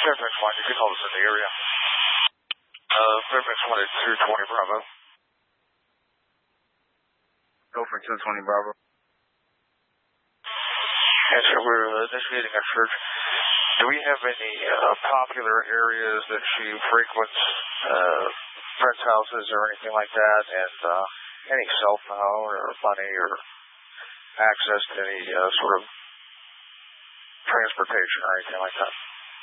Fairfax 1, you can hold us in the area. Fairfax 1 is 220 Bravo. Go for 220 Bravo. Yes, sir, we're initiating a search. Do we have any popular areas that she frequents, friends' houses or anything like that, and any cell phone or money or access to any sort of transportation or anything like that?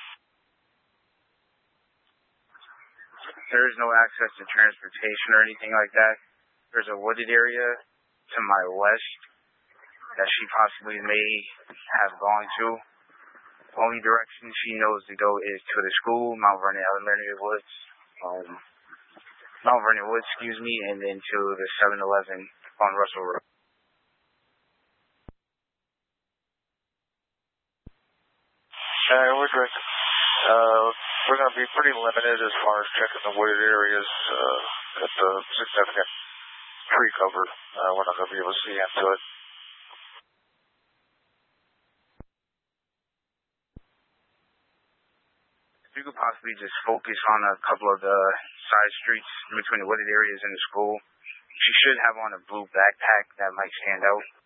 There is no access to transportation or anything like that. There's a wooded area to my west that she possibly may have gone to. Only direction she knows to go is to the school, Mount Vernon Elementary Woods, Mount Vernon Woods, and then to the 7-Eleven on Russell Road. We're going to be pretty limited as far as checking the wooded areas at the significant tree cover. We're not going to be able to see into it. If you could possibly just focus on a couple of the side streets in between the wooded areas and the school. She should have on a blue backpack that might stand out.